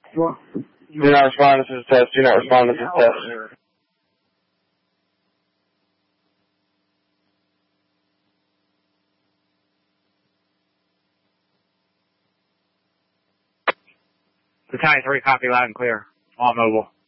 Do not respond. This is a test. Do not respond. This is a test. Battalion 3, copy loud and clear. All mobile.